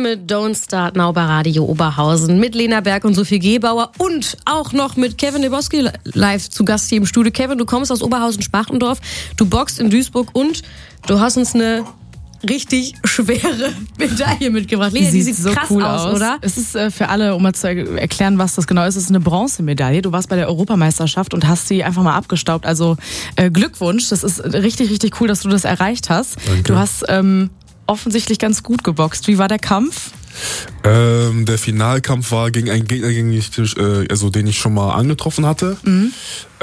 mit Don't Start Now bei Radio Oberhausen mit Lena Berg und Sophie Gebauer und auch noch mit Kevin Deboski live zu Gast hier im Studio. Kevin, du kommst aus Oberhausen-Spachtendorf, du boxst in Duisburg und du hast uns eine richtig schwere Medaille mitgebracht. Lena, die sieht so krass cool aus, oder? Es ist für alle, um mal zu erklären, was das genau ist, es ist eine Bronzemedaille. Du warst bei der Europameisterschaft und hast sie einfach mal abgestaubt. Also Glückwunsch, das ist richtig, richtig cool, dass du das erreicht hast. Danke. Du hast offensichtlich ganz gut geboxt. Wie war der Kampf? Der Finalkampf war gegen einen Gegner, den ich schon mal angetroffen hatte. Mhm.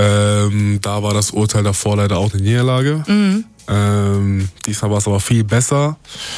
Da war das Urteil davor leider auch eine Niederlage. Mhm. Diesmal war es aber viel besser.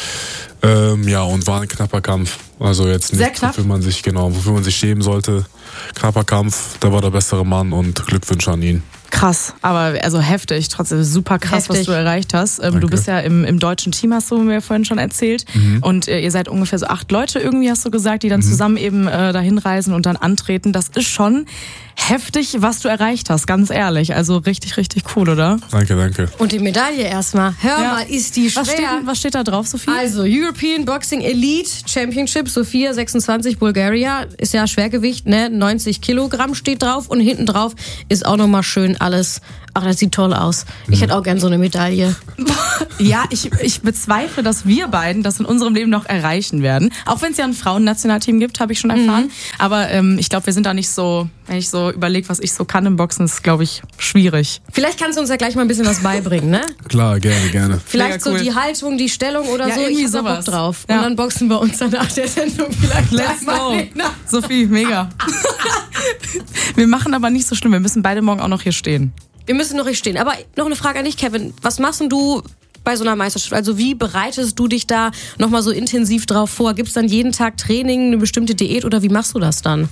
Und war ein knapper Kampf. Also jetzt nicht, wofür man sich schämen sollte. Knapper Kampf, da war der bessere Mann und Glückwünsche an ihn. Krass, aber also heftig, trotzdem super krass, was du erreicht hast. Du bist ja im deutschen Team, hast du mir vorhin schon erzählt. Mhm. Und ihr seid ungefähr so 8 Leute irgendwie, hast du gesagt, die dann zusammen eben dahin reisen und dann antreten. Das ist schon heftig, was du erreicht hast, ganz ehrlich. Also richtig, richtig cool, oder? Danke. Und die Medaille erstmal. Hör mal, ist die schwer. Was steht da drauf, Sophie? Also, European Boxing Elite Championship, Sofia 26, Bulgaria. Ist ja Schwergewicht, ne? 90 Kilogramm steht drauf. Und hinten drauf ist auch nochmal schön alles. Ach, das sieht toll aus. Ich hätte auch gern so eine Medaille. Ja, ich bezweifle, dass wir beiden das in unserem Leben noch erreichen werden. Auch wenn es ja ein Frauennationalteam gibt, habe ich schon erfahren. Aber ich glaube, wir sind da nicht so, wenn ich so überlege, was ich so kann im Boxen, ist, glaube ich, schwierig. Vielleicht kannst du uns ja gleich mal ein bisschen was beibringen, ne? Klar, gerne. Vielleicht so die Haltung, die Stellung oder ja, so. Ich hab da Bock drauf. Ja. Und dann boxen wir uns dann nach der Sendung vielleicht Let's go. Sophie, mega. Wir machen aber nicht so schlimm. Wir müssen beide morgen auch noch hier stehen. Wir müssen noch hier stehen. Aber noch eine Frage an dich, Kevin. Was machst denn du bei so einer Meisterschaft? Also wie bereitest du dich da nochmal so intensiv drauf vor? Gibt es dann jeden Tag Training, eine bestimmte Diät oder wie machst du das dann?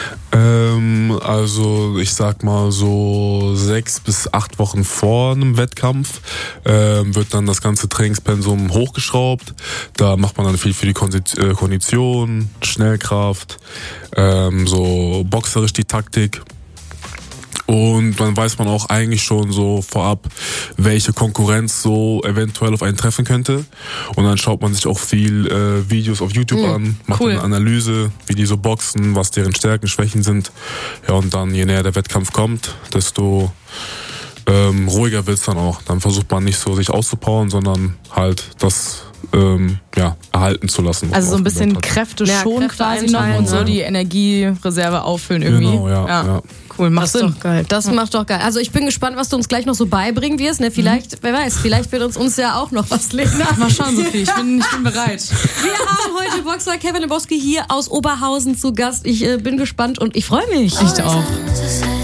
Also ich sag mal so 6 bis 8 Wochen vor einem Wettkampf wird dann das ganze Trainingspensum hochgeschraubt. Da macht man dann viel für die Kondition, Schnellkraft, so boxerisch die Taktik. Und dann weiß man auch eigentlich schon so vorab, welche Konkurrenz so eventuell auf einen treffen könnte. Und dann schaut man sich auch viel Videos auf YouTube an, macht eine Analyse, wie die so boxen, was deren Stärken, Schwächen sind. Ja, und dann, je näher der Wettkampf kommt, desto ruhiger wird's dann auch. Dann versucht man nicht so sich auszupowern, sondern halt das erhalten zu lassen. Also so ein bisschen Kräfte schon quasi noch und so die Energiereserve auffüllen irgendwie. Genau, ja. Cool, macht Sinn. Doch geil. Das macht doch geil. Also ich bin gespannt, was du uns gleich noch so beibringen wirst. Ne? Vielleicht, wer weiß, vielleicht wird uns ja auch noch was legen. Mal schauen, Sophie, ich bin bereit. Wir haben heute Boxer Kevin Deboski hier aus Oberhausen zu Gast. Ich bin gespannt und ich freue mich. Ich auch.